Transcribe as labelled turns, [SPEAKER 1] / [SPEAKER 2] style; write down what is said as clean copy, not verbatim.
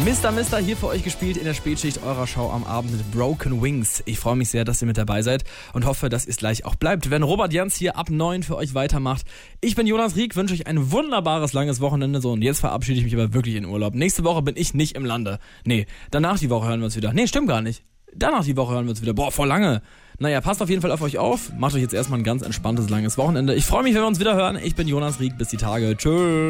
[SPEAKER 1] Mr. hier für euch gespielt in der Spätschicht eurer Show am Abend mit Broken Wings. Ich freue mich sehr, dass ihr mit dabei seid und hoffe, dass es gleich auch bleibt, wenn Robert Jans hier ab 9 für euch weitermacht. Ich bin Jonas Rieck, wünsche euch ein wunderbares, langes Wochenende. So, und jetzt verabschiede ich mich aber wirklich in Urlaub. Nächste Woche bin ich nicht im Lande. Nee, danach die Woche hören wir uns wieder. Nee, stimmt gar nicht. Danach die Woche hören wir uns wieder. Boah, voll lange. Naja, passt auf jeden Fall auf euch auf. Macht euch jetzt erstmal ein ganz entspanntes, langes Wochenende. Ich freue mich, wenn wir uns wieder hören. Ich bin Jonas Rieck. Bis die Tage. Tschüss.